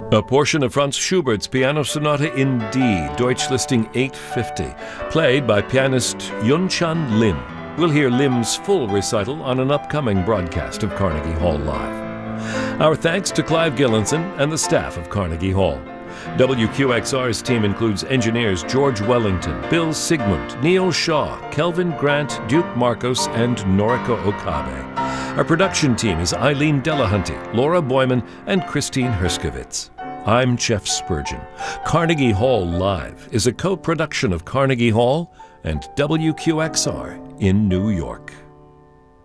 A portion of Franz Schubert's Piano Sonata in D, Deutsch listing 850, played by pianist Yunchan Lim. We'll hear Lim's full recital on an upcoming broadcast of Carnegie Hall Live. Our thanks to Clive Gillinson and the staff of Carnegie Hall. WQXR's team includes engineers George Wellington, Bill Sigmund, Neil Shaw, Kelvin Grant, Duke Marcos, and Noriko Okabe. Our production team is Eileen Delahunty, Laura Boyman, and Christine Herskovitz. I'm Jeff Spurgeon. Carnegie Hall Live is a co-production of Carnegie Hall and WQXR in New York.